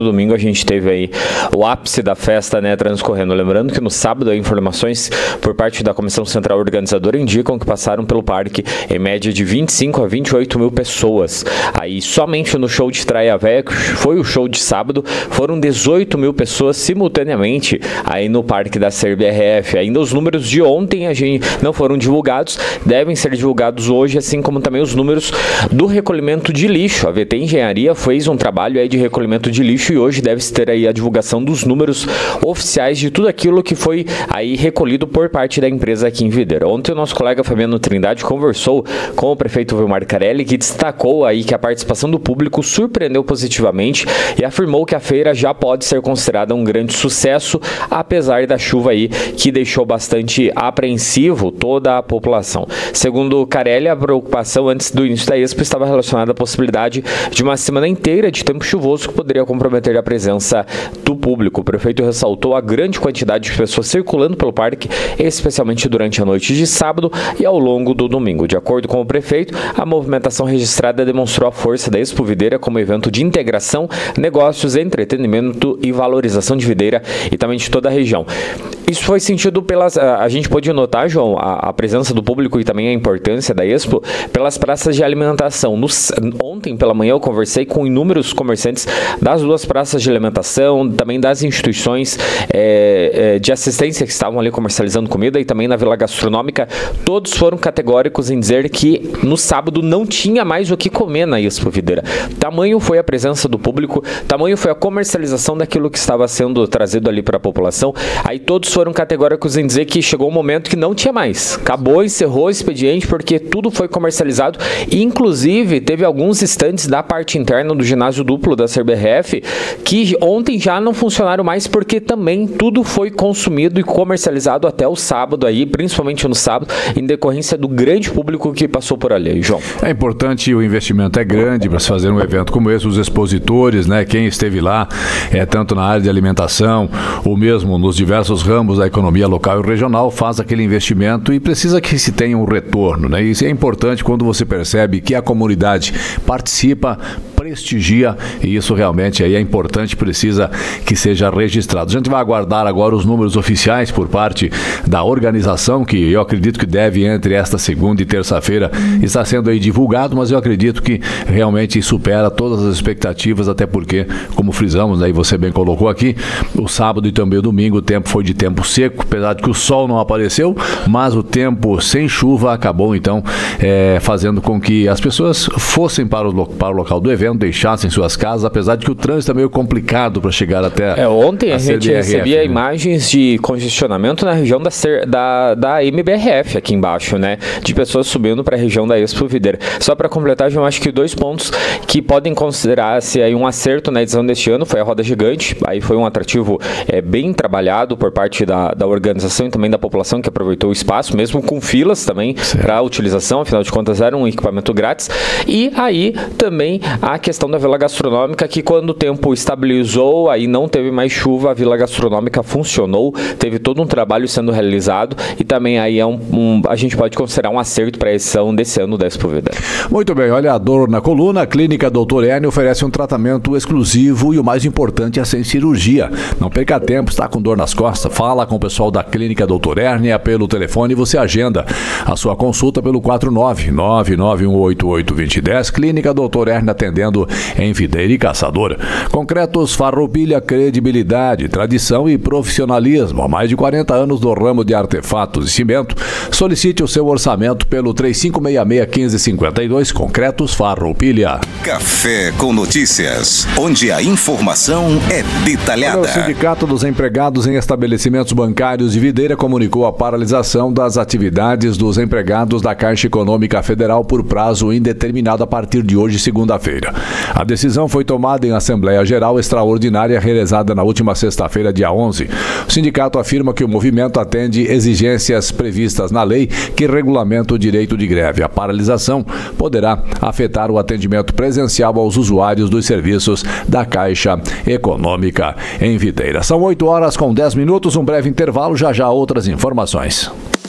domingo a gente teve aí o ápice da festa, né, transcorrendo. Lembrando que no sábado, informações por parte da Comissão Central Organizadora indicam que passaram pelo parque em média de 25 a 28 mil pessoas. Aí somente no show de Traia Véia, que foi o show de sábado, foram 18 mil pessoas simultaneamente aí no parque da CBRF. Ainda os números de ontem não foram divulgados, devem ser divulgados hoje, assim como também os números do recolhimento de lixo. A VT Engenharia fez um trabalho aí de recolhimento de lixo e hoje deve-se ter aí a divulgação dos números oficiais de tudo aquilo que foi aí recolhido por parte da empresa aqui em Videira. Ontem o nosso colega Fabiano Trindade conversou com o prefeito Vilmar Carelli, que destacou aí que a participação do público surpreendeu positivamente e afirmou que a feira já pode ser considerada um grande sucesso, apesar da chuva aí que deixou bastante apreensivo toda a população. Segundo Carelli, a preocupação antes do início da Expo estava relacionada à possibilidade de uma semana inteira de tempo chuvoso que poderia comprometer a presença do público. O prefeito ressaltou a grande quantidade de pessoas circulando pelo parque, especialmente durante a noite de sábado e ao longo do domingo. De acordo com o prefeito, a movimentação registrada demonstrou a força da Expo Videira como evento de integração, negócios, entretenimento e valorização de Videira e também de toda a região. Isso foi sentido a gente pôde notar, João, a presença do público e também a importância da Expo pelas praças de alimentação. Ontem pela manhã eu conversei com inúmeros comerciantes das duas praças de alimentação, também das instituições de assistência que estavam ali comercializando comida e também na Vila Gastronômica. Todos foram categóricos em dizer que no sábado não tinha mais o que comer na Expo Videira. Tamanho foi a presença do público, tamanho foi a comercialização daquilo que estava sendo trazido ali para a população. Aí todos foram categóricos em dizer que chegou um momento que não tinha mais. Acabou, encerrou o expediente porque tudo foi comercializado e inclusive teve alguns estandes da parte interna do ginásio duplo da CBRF que ontem já não funcionaram mais porque também tudo foi consumido e comercializado até o sábado aí, principalmente no sábado, em decorrência do grande público que passou por ali, João. É importante, o investimento é grande para se fazer um evento como esse, os expositores, né, quem esteve lá, tanto na área de alimentação ou mesmo nos diversos ramos da economia local e regional, faz aquele investimento e precisa que se tenha um retorno, né? Isso é importante quando você percebe que a comunidade participa, prestigia, e isso realmente aí é importante, precisa que seja registrado. A gente vai aguardar agora os números oficiais por parte da organização, que eu acredito que deve entre esta segunda e terça-feira estar sendo aí divulgado, mas eu acredito que realmente supera todas as expectativas, até porque, como frisamos, né, e você bem colocou aqui, o sábado e também o domingo o tempo foi de tempo seco, apesar de que o sol não apareceu, mas o tempo sem chuva acabou então fazendo com que as pessoas fossem para o local do evento, deixassem suas casas, apesar de que o trânsito é meio complicado para chegar até ontem a gente recebia imagens de congestionamento na região da MBRF aqui embaixo, né? De pessoas subindo para a região da Expo Videira. Só para completar, eu acho que 2 pontos que podem considerar-se aí um acerto na edição deste ano foi a roda gigante. Aí foi um atrativo bem trabalhado por parte da organização e também da população que aproveitou o espaço, mesmo com filas também para a utilização, afinal de contas era um equipamento grátis. E aí também a questão da Vila Gastronômica, que quando o tempo estabilizou, aí não teve mais chuva, a Vila Gastronômica funcionou, teve todo um trabalho sendo realizado e também aí a gente pode considerar um acerto para a edição desse ano da Expo Videira. Muito bem, olha, a dor na coluna, a Clínica Dr. Ernie oferece um tratamento exclusivo e o mais importante é sem cirurgia. Não perca tempo, está com dor nas costas, fala com o pessoal da Clínica Dr. Ernie pelo telefone e você agenda a sua consulta pelo 49991882010, Clínica Dr. Ernie atendendo em Videira e Caçador. Concretos Farroupilha, credibilidade, tradição e profissionalismo. Há mais de 40 anos do ramo de artefatos e cimento. Solicite o seu orçamento pelo 3566-1552. Concretos Farroupilha. Café com Notícias, onde a informação é detalhada. O Sindicato dos Empregados em Estabelecimentos Bancários de Videira comunicou a paralisação das atividades dos empregados da Caixa Econômica Federal por prazo indeterminado a partir de hoje, segunda-feira. A decisão foi tomada em Assembleia Geral Extraordinária realizada na última sexta-feira, dia 11. O sindicato afirma que o movimento atende exigências previstas na lei que regulamenta o direito de greve. A paralisação poderá afetar o atendimento presencial aos usuários dos serviços da Caixa Econômica em Videira. São 8 horas com 10 minutos, um breve intervalo, já outras informações.